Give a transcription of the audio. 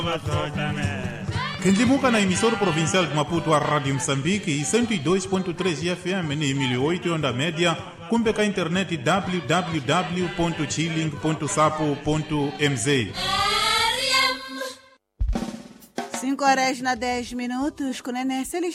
Kendimuka na emissora provincial de Maputo, a Rádio Moçambique e 102.3 FM ni 1008 onda média, kumbe ka internet www.chilling.sapo.mz. 5 horas na 10 minutos, com